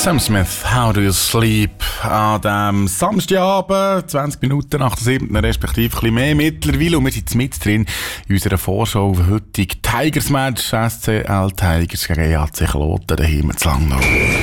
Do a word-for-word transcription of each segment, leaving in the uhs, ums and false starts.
Sam Smith, How Do You Sleep? An diesem Samstagabend, zwanzig Minuten nach der siebten, respektive ein bisschen mehr mittlerweile. Und wir sind mit drin in unserer Vorschau auf heutige Tigers-Match. S C L Tigers gegen E A C Kloten, daheim zu Langnau.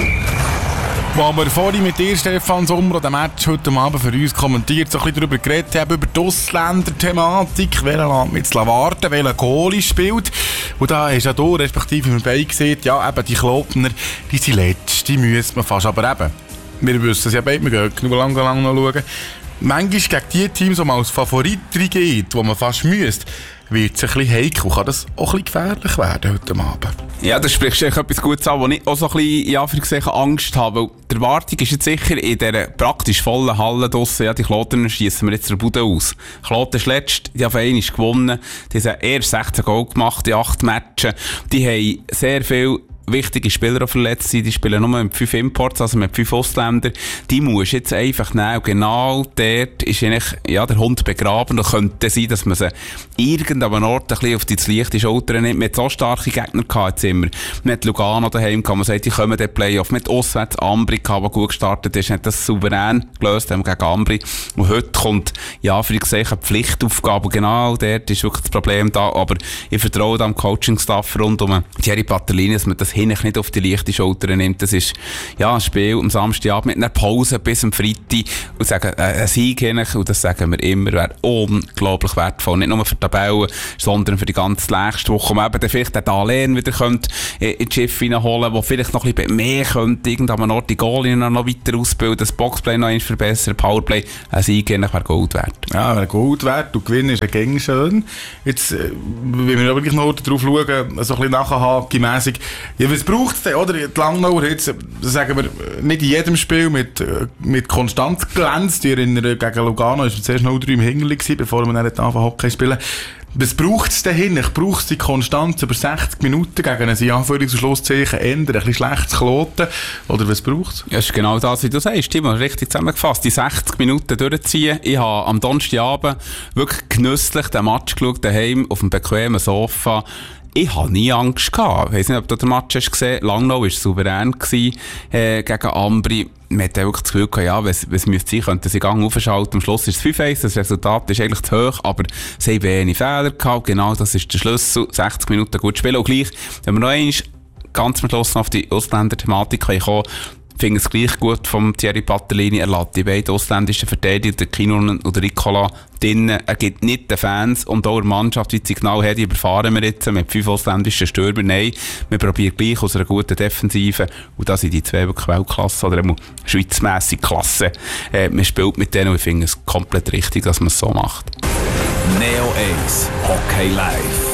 Wo wir vorhin mit dir, Stefan Sommer, den Match heute Abend für uns kommentiert, so ein bisschen darüber geredet haben, über die Ausländer-Thematik, welcher Land mit warten, welcher Goalie spielt. Und da hast ja du, respektive mir beide gesehen, ja, eben die Klotner, die sind letzt, die müssen wir fast, aber eben, wir wissen es ja beide, wir gehen genug lang, lang noch schauen. Manchmal gegen die Teams, die man als Favorit reingeht, wo man fast müsste, wird es ein bisschen heikel. Kann das auch ein bisschen gefährlich werden heute Abend? Ja, da sprichst du etwas Gutes an, wo ich auch so ein bisschen, ja, für gesehen Angst habe. Weil die Erwartung ist jetzt sicher in dieser praktisch vollen Halle draussen, ja, die Kloten schiessen wir jetzt der Bude aus. Kloten ist letzt, die haben einmal gewonnen. Die haben erst sechzehn Goal gemacht in acht Matches. Die haben sehr viel wichtige Spieler verletzt sind, die spielen nur mit fünf Imports, also mit fünf Ausländern. Die musst du jetzt einfach nehmen. Und genau dort ist eigentlich, ja, der Hund begraben. Da könnte sein, dass man sie irgendeinem Ort ein bisschen auf die leichte Schulter nimmt. Man hat so starke Gegner gehabt jetzt immer. Man hat Lugano daheim gehabt, man sagt, die kommen den Playoff. Man hat auswärts Ambri gehabt, der gut gestartet ist, hat das souverän gelöst haben gegen Ambri. Und heute kommt, ja, für die gesehen, eine Pflichtaufgabe. Und genau dort ist wirklich das Problem da. Aber ich vertraue dem Coaching-Staff rund um Thierry Patellini, dass man das hinten nicht auf die leichte Schulter nimmt. Das ist, ja, ein Spiel am Samstagabend mit einer Pause bis am Freitag und sagen, äh, ein Sieg hinten, und das sagen wir immer, wäre unglaublich wertvoll. Nicht nur für die Tabellen, sondern für die ganze nächste Woche, wo man eben dann vielleicht den Darlehen wieder könnt, äh, in die Schiffe reinholen, wo vielleicht noch ein bisschen mehr könnte, irgendwann Ort die Goalien noch weiter ausbilden, das Boxplay noch eins verbessern, Powerplay, ein Sieg hinten wäre Gold wert. Ja, wäre Gold wert, du gewinnst, ist gängig schön. Jetzt, äh, wenn wir wirklich noch darauf schauen, so ein bisschen nachhakenmässig, ja, was braucht es denn, oder? Die Langnauer jetzt, sagen wir, nicht in jedem Spiel mit, mit Konstanz glänzt. Ich erinnere, gegen Lugano war es zuerst null drei im Hingeli, bevor wir dann anfangen Hockey spielen. Was braucht es denn hin? Ich brauche die Konstanz über sechzig Minuten gegen ein Anführungs- und Schlusszeichen ändern, ein bisschen schlechtes Kloten. Oder was braucht es? Ja, das ist genau das, wie du sagst, Timo, richtig zusammengefasst. Die sechzig Minuten durchziehen. Ich habe am Donnerstagabend wirklich genüsslich den Match geschaut, daheim auf dem bequemen Sofa. Ich hatte nie Angst gehabt. Ich weiss nicht, ob du den Match hast gesehen. Langnau war souverän gewesen, äh, gegen Ambri. Man hat wirklich das Gefühl gehabt, ja, was, was müsste sein, könnten sie Gang aufschalten. Am Schluss ist es fünf eins, das Resultat ist eigentlich zu hoch, aber sie haben wenig Fehler gehabt. Genau das ist der Schlüssel. sechzig Minuten gut spielen. Und gleich, wenn wir noch einmal ganz am Schluss auf die Ausländer-Thematik kommen, ich finde es gleich gut vom Thierry Patellini. Er lässt die beiden ausländischen Verteidiger, der Kinnunen und der Ricola, drinnen. Er gibt nicht den Fans und auch der Mannschaft, wie das Signal hat, die überfahren wir jetzt mit fünf ausländischen Stürmern. Nein, wir probieren gleich aus einer guten Defensive. Und da sind die zwei wirklich Weltklasse oder eine schweizmässige Klasse. Äh, man spielt mit denen und ich finde es komplett richtig, dass man es so macht. Neo Ace Hockey Live.